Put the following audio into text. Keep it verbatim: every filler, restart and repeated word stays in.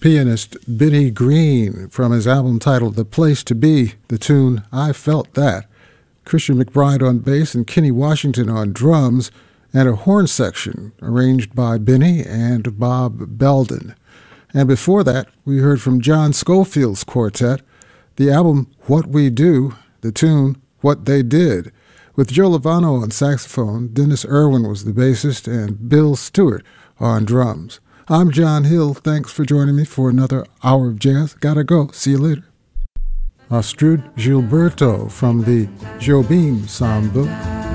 pianist Benny Green from his album titled The Place to Be, the tune I Felt That. Christian McBride on bass and Kenny Washington on drums, and a horn section arranged by Benny and Bob Belden. And before that, we heard from John Scofield's quartet, the album What We Do, the tune What They Did, with Joe Lovano on saxophone, Dennis Irwin was the bassist, and Bill Stewart on drums. I'm John Hill. Thanks for joining me for another hour of jazz. Gotta go. See you later. Astrud Gilberto from the Jobim Samba.